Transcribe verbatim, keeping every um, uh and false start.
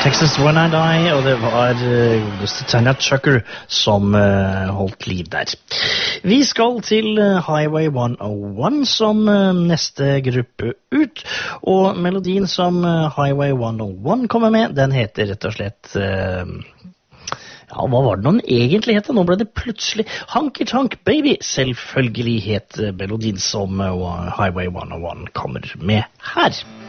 Texas When I Die, og det var godeste Tanya Tucker som uh, holdt liv der. Vi skal til uh, Highway one oh one som uh, neste gruppe ut, og melodien som uh, Highway one oh one kommer med, den heter rett og slett... Uh, ja, hva var det noen egentlig het? Nå ble det plutselig Honky Tonk Baby. Selvfølgelig het melodien som uh, Highway one oh one kommer med her.